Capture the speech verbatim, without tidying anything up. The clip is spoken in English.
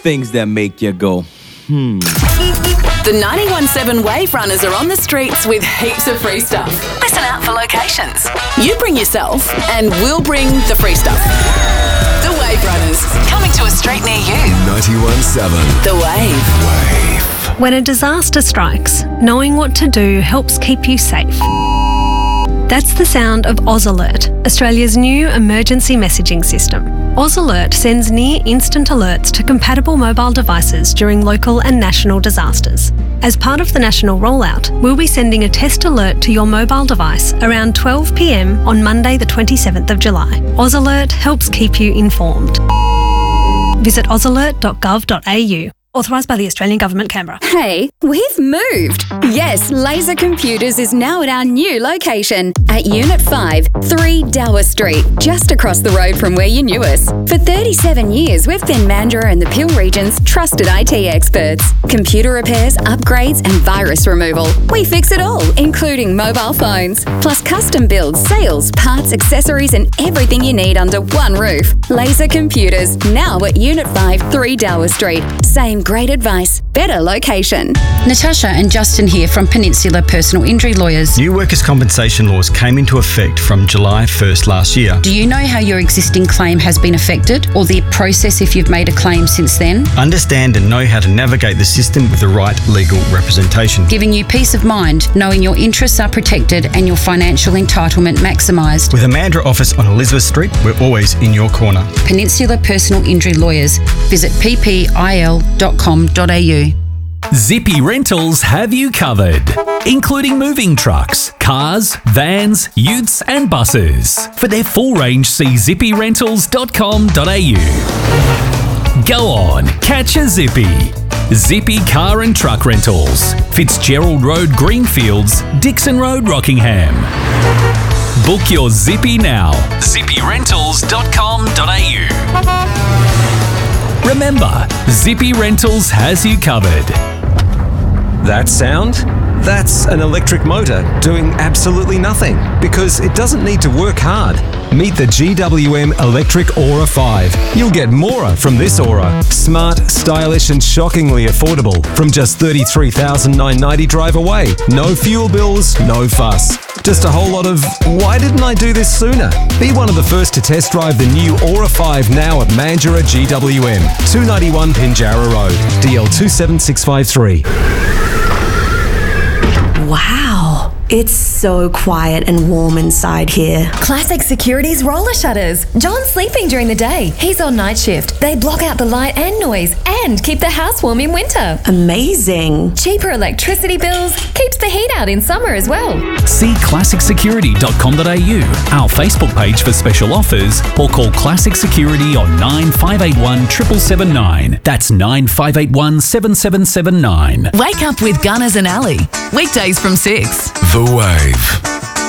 things that make you go, hmm. The ninety-one point seven Wave Runners are on the streets with heaps of free stuff. Listen out for locations. You bring yourself and we'll bring the free stuff. The Wave Runners, coming to a street near you. ninety-one point seven. The Wave. Wave. When a disaster strikes, knowing what to do helps keep you safe. That's the sound of Oz Alert, Australia's new emergency messaging system. Oz Alert sends near-instant alerts to compatible mobile devices during local and national disasters. As part of the national rollout, we'll be sending a test alert to your mobile device around twelve p m on Monday the twenty-seventh of July. Oz Alert helps keep you informed. Visit oz alert dot gov dot a u. Authorised by the Australian Government, Canberra. Hey, we've moved. Yes, Laser Computers is now at our new location at Unit five, three Dower Street, just across the road from where you knew us. For thirty-seven years, we've been Mandurah and the Peel region's trusted I T experts. Computer repairs, upgrades and virus removal. We fix it all, including mobile phones, plus custom builds, sales, parts, accessories and everything you need under one roof. Laser Computers, now at Unit five, three Dower Street. Same great advice, better location. Natasha and Justin here from Peninsula Personal Injury Lawyers. New workers' compensation laws came into effect from July first last year. Do you know how your existing claim has been affected or the process if you've made a claim since then? Understand and know how to navigate the system with the right legal representation. Giving you peace of mind, knowing your interests are protected and your financial entitlement maximised. With a Mandurah office on Elizabeth Street, we're always in your corner. Peninsula Personal Injury Lawyers. Visit p p i l dot com dot a u. Zippy Rentals have you covered, including moving trucks, cars, vans, utes and buses. For their full range, see zippy rentals dot com dot a u. Go on, catch a zippy. Zippy Car and Truck Rentals, Fitzgerald Road, Greenfields, Dixon Road, Rockingham. Book your Zippy now, zippy rentals dot com dot a u. Remember, Zippy Rentals has you covered. That sound? That's an electric motor doing absolutely nothing because it doesn't need to work hard. Meet the G W M Electric Aura five. You'll get more from this Aura. Smart, stylish and shockingly affordable from just thirty-three thousand nine hundred ninety dollars drive away. No fuel bills, no fuss. Just a whole lot of, why didn't I do this sooner? Be one of the first to test drive the new Aura five now at Mandurah G W M, two ninety-one Pinjarra Road, D L two seven six five three. Wow, it's so quiet and warm inside here. Classic Security's roller shutters. John's sleeping during the day. He's on night shift. They block out the light and noise and keep the house warm in winter. Amazing. Cheaper electricity bills, keeps the heat out in summer as well. See classic security dot com dot a u, our Facebook page for special offers, or call Classic Security on nine five eight one seven seven seven nine. That's nine five eight one seven seven seven nine. Wake up with Gunners and Ali. Weekdays from six. The Wave.